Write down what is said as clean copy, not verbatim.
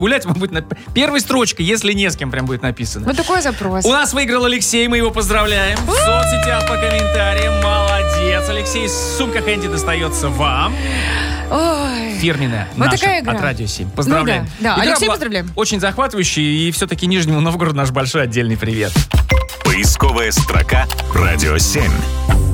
гулять, он будет первой строчкой, если не с кем прям будет написано. Вот такой запрос. У нас выиграл Алексей, мы его поздравляем. В соцсетях по комментариям. Молодец, Алексей. Сумка Хэнди достается вам. Ой. Фирменная, вот наша, такая игра. от Радио 7. Поздравляем. Ну да. Игра Алексей, была поздравляем. очень захватывающий, и все-таки Нижнему Новгороду наш большой отдельный привет. Поисковая строка «Радио 7».